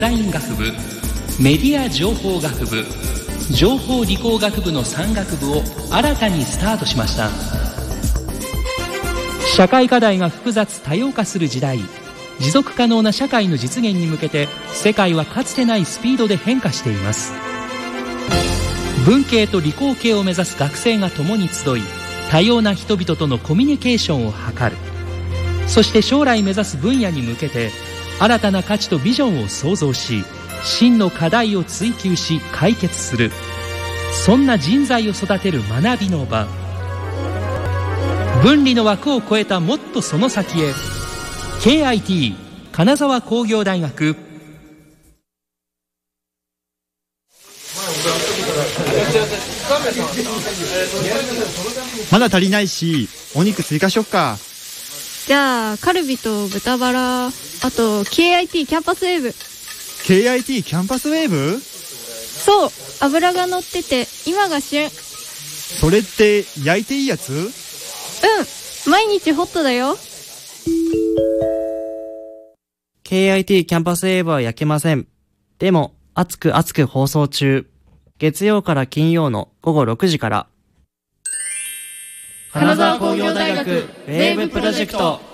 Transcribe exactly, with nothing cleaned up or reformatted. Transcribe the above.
デザイン学部、メディア情報学部、情報理工学部のさん学部を新たにスタートしました。社会課題が複雑多様化する時代、持続可能な社会の実現に向けて世界はかつてないスピードで変化しています。文系と理工系を目指す学生が共に集い、多様な人々とのコミュニケーションを図る。そして将来目指す分野に向けて新たな価値とビジョンを創造し、真の課題を追求し解決する。そんな人材を育てる学びの場。分離の枠を超えたもっとその先へ。 ケーアイティー 金沢工業大学。 まだ足りないし、お肉追加しよっか。 じゃあカルビと豚バラ、あと ケーアイティー キャンパスウェーブ。 ケーアイティー キャンパスウェーブ？ そう、油が乗ってて今が旬。 それって焼いていいやつ？ うん、毎日ホットだよ。 ケーアイティー キャンパスウェーブは焼けません。でも熱く熱く放送中。月曜から金曜の午後ろくじから。 金沢工業大学ウェーブプロジェクト。